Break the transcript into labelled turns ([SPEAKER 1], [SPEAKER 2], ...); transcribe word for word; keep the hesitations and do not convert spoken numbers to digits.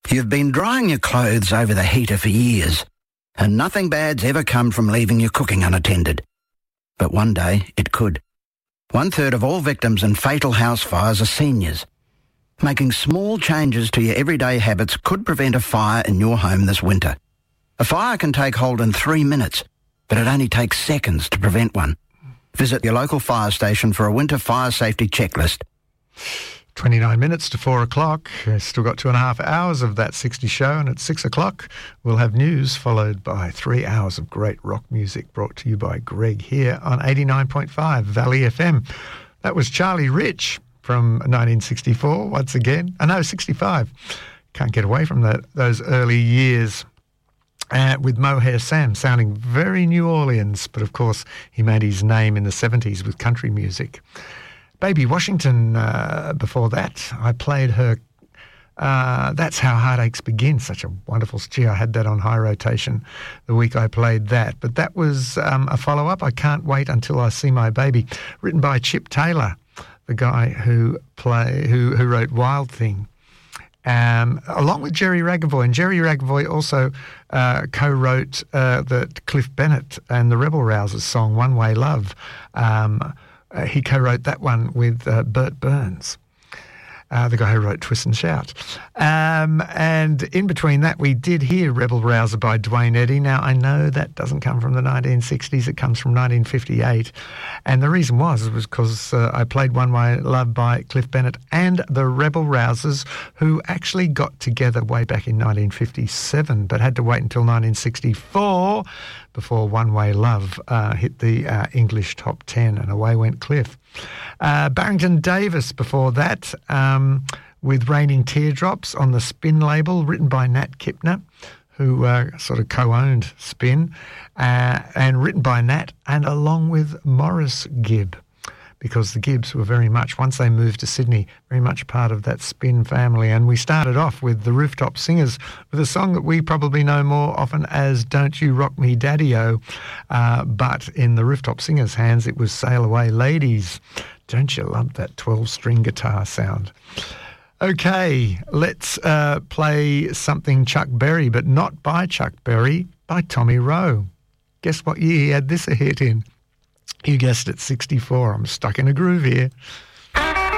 [SPEAKER 1] You've been drying your clothes over the heater for years, and nothing bad's ever come from leaving your cooking unattended. But one day it could. One third of all victims in fatal house fires are seniors. Making small changes to your everyday habits could prevent a fire in your home this winter. A fire can take hold in three minutes, but it only takes seconds to prevent one. Visit your local fire station for a winter fire safety checklist.
[SPEAKER 2] twenty-nine minutes to four o'clock. Still got two and a half hours of that sixty show, and at six o'clock we'll have news followed by three hours of great rock music brought to you by Greg here on eighty-nine point five Valley F M. That was Charlie Rich from nineteen sixty-four once again. I know, sixty-five. Can't get away from that, those early years. Uh, with Mohair Sam sounding very New Orleans, but of course he made his name in the seventies with country music. Baby Washington, uh, before that, I played her, uh, That's How Heartaches Begin. Such a wonderful, gee, I had that on high rotation the week I played that. But that was um, a follow-up, I Can't Wait Until I See My Baby, written by Chip Taylor, the guy who play who, who wrote Wild Thing. Um, along with Jerry Ragavoy. And Jerry Ragavoy also uh, co-wrote uh, the Cliff Bennett and the Rebel Rousers song, One Way Love. Um, uh, he co-wrote that one with uh, Bert Burns, uh, the guy who wrote Twist and Shout. Um, and in between that, we did hear Rebel Rouser by Dwayne Eddy. Now, I know that doesn't come from the nineteen sixties. It comes from nineteen fifty-eight. And the reason was, was because uh, I played One Way Love by Cliff Bennett and the Rebel Rousers, who actually got together way back in nineteen fifty-seven, but had to wait until nineteen sixty-four before One Way Love uh, hit the uh, English top ten, and away went Cliff. Uh, Barrington Davis before that, um, with Raining Teardrops on the Spin label, written by Nat Kipner, who uh, sort of co-owned Spin, uh, and written by Nat, and along with Morris Gibb, because the Gibbs were very much, once they moved to Sydney, very much part of that Spin family. And we started off with the Rooftop Singers with a song that we probably know more often as Don't You Rock Me Daddy-O, uh, but in the Rooftop Singers' hands it was Sail Away Ladies. Don't you love that twelve-string guitar sound? Okay, let's uh, play something Chuck Berry, but not by Chuck Berry, by Tommy Rowe. Guess what year he had this a hit in? You guessed it, sixty-four. I'm stuck in a groove here.